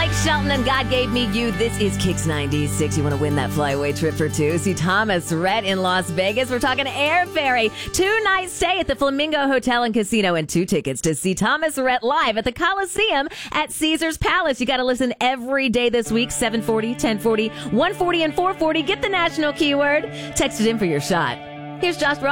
Blake Shelton and God Gave Me You. This is Kicks 96. You want to win that flyaway trip for two? See Thomas Rhett in Las Vegas. We're talking air ferry. 2-night stay at the Flamingo Hotel and Casino and 2 tickets to see Thomas Rhett live at the Coliseum at Caesars Palace. You got to listen every day this week, 740, 1040, 140, and 440. Get the national keyword. Text it in for your shot. Here's Josh Brown.